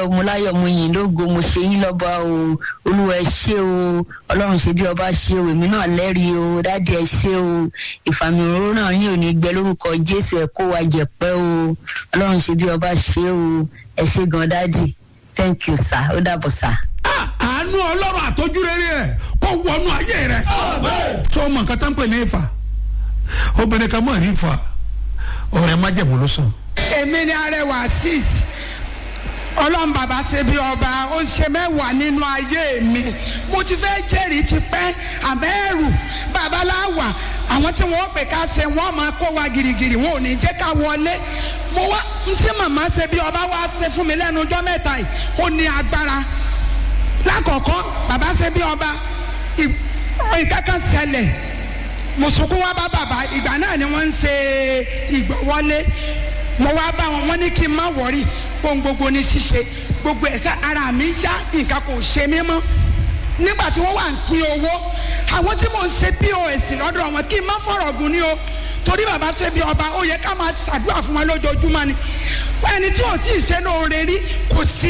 dúpẹ́ mo láyọ̀ mo yìn lógo mo ṣe yín lọ́ba o olúwa ẹ ṣé o ọlọ́run ṣe bí ọba ṣe o èmi náà lẹ́rìí o dáàdì ẹ ṣé o ìfàmì òróró náà yín ò ní gbẹ lórúkọ jésù ẹ kó wa jẹ̀pẹ́ o ọlọ́run ṣe bí ọba ṣe o ẹ ṣé gan dáàdì thank you sir ó dàbọ̀ sir. àánú ọlọ́run àtọ́jú rere ẹ̀ kó wọnú ayé rẹ̀. sọ ma nǹkan tá ń pè ní ìfà obìnrin kan mọ̀ ní ìfà ọ̀rẹ́ májẹ̀mú ló sàn. èmi ni arẹwà 6 ọlọ́run bàbá ṣe bí ọba ó ṣe mẹ́wàá nínú ayé mi mo ti fẹ́ jẹ́rìí ti pẹ́ àmẹ́rù babaláwa àwọn tí wọ́n pè ká ṣe wọ́n máa kó wa girigiri wọn ò ní jẹ́ ká wọlé mo wá tí màmá ṣe bí ọba wá ṣe fún mi lẹ́nu ọjọ́ mẹ́ta yìí ó ní agbára lákọ̀ọ́kọ́ bàbá ṣe bí ọba ìkankan ṣẹlẹ̀ mo sunkún wá bá bàbá ìgbà náà ni wọ́n ń ṣe ìgbọ̀wọ́lé mo wá bá wọn ní kí n má wọ̀rí ohun gbogbo ní ṣíṣe gbogbo ẹ̀sẹ̀ ara mi yá nǹkan kò ṣe mí mọ́ nígbà tí wọ́n wà ń pín owó àwọn tí mò ń ṣe pos lọ́dọ̀ wọn kí n má fọ̀rọ̀ gùn ní o torí bàbá ṣe bí ọba ó yẹ ká máa ṣàdúrà fún wọn lójoojúmọ́ ni ẹni tí ò tí ì ṣe lóore rí kò sí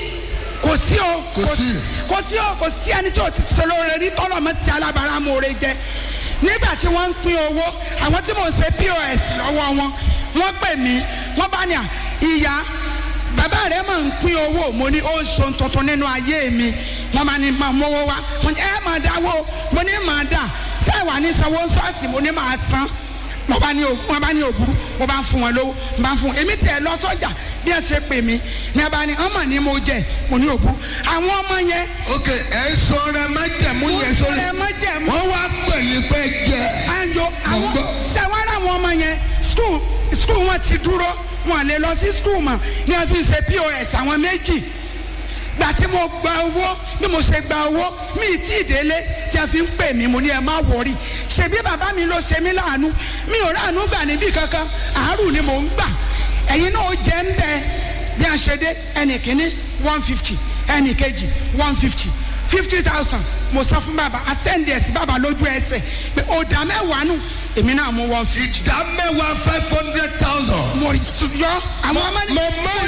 ẹni tí ò tí ì ṣe lóore rí tọ́lọ̀ mọ́ sí alábàárà mòore jẹ nígbà tí wọ́n ń pín owó àwọn tí mò ń ṣe pos lọ́wọ́ wọn wọ́n pè mí wọ́n bá ní ìyá bàbá rẹ̀ máa ń pín owó mo ní ó ń ṣe tuntun nínú ayé mi wọ́n máa ní máa mówó wá mo ní máa dáwó mo ní máa dà sẹ́wà ní sanwó sọ́ọ̀tì mo ní máa san wọ́n bá ní òbúrú mo bá ń fún wọn lówó mo bá ń fún èmi tiẹ̀ lọ sọ́jà bí ẹ ṣe pè mí ní ẹ bá ní ọmọ ní mo jẹ mo ní òbúrú àwọn ọmọ yẹn. ok ẹ sọ rẹ májẹ̀mú yẹn sórí wọ́n wá pè yín pé jẹ. àjò àwọn sẹ́wọ́n àwọn ọmọ yẹn skul wọn ti dúró wọn lè lọ sí skul mọ́ ní wọn fi ṣe pos àwọn méjì gbà tí mo gba owó bí mo ṣe gba owó mi tí ì délé tí a fi ń pè mí mo ní ẹ má wọrí ṣebí bàbá mi ló ṣe mí láàánú mi ò ráàánú gbà níbí kankan àárù ni mò ń gbà ẹ̀yin náà jẹ́ ń bẹ bí a ṣe dé ẹnì kìíní 150 ẹnì kejì 150 50,000 mo sọ fún bàbá asẹ́ndì ẹ̀sìn bàbá lójú ẹsẹ̀ pé ọ̀dà mẹ́wàá nù èmi náà mú 150. ìdá mẹ́wàá 500,000. mo yọ àwọn ọmọ ní.